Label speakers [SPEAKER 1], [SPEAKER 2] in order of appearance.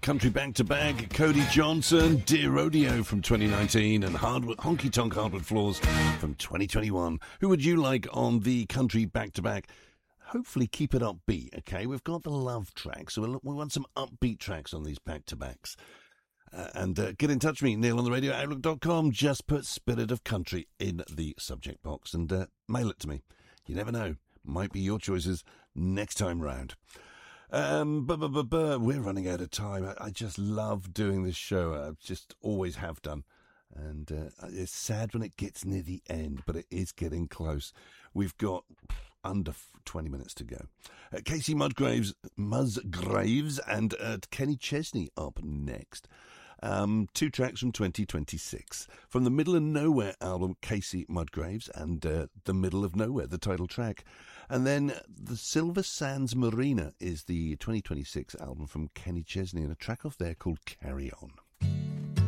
[SPEAKER 1] country back-to-back. Cody Johnson, Dear Rodeo from 2019, and Honky Tonk Hardwood Floors from 2021. Who would you like on the country back-to-back? Hopefully keep it upbeat, okay? We've got the love tracks, so we want some upbeat tracks on these back-to-backs. And get in touch with me, Neil on the radio at outlook.com. Just put Spirit of Country in the subject box and mail it to me. You never know. Might be your choices next time round. We're running out of time. I just love doing this show. I just always have done. And it's sad when it gets near the end, but it is getting close. We've got under 20 minutes to go. Casey Musgraves and Kenny Chesney up next. Two tracks from 2026. From the Middle of Nowhere album, Casey Musgraves and The Middle of Nowhere, the title track. And then The Silver Sands Marina is the 2026 album from Kenny Chesney, and a track off there called Carry On.